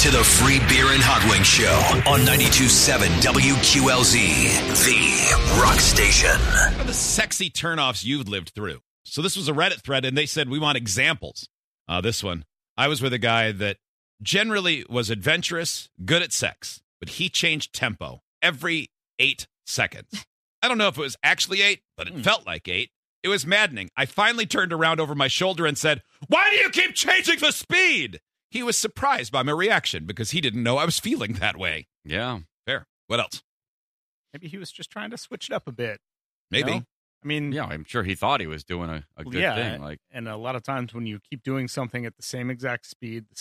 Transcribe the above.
to the Free Beer and Hot Wings Show on 92.7 WQLZ, the rock station. What are the sexy turnoffs you've lived through? So this was a Reddit thread, and they said, we want examples. This one, I was with a guy that generally was adventurous, good at sex, but he changed tempo every 8 seconds. I don't know if it was actually 8, but it felt like 8. It was maddening. I finally turned around over my shoulder and said, "Why do you keep changing the speed?" He was surprised by my reaction because he didn't know I was feeling that way. Yeah. Fair. What else? Maybe he was just trying to switch it up a bit. Maybe. You know? I mean, Yeah, I'm sure he thought he was doing a good thing. Like, and a lot of times when you keep doing something at the same exact speed, the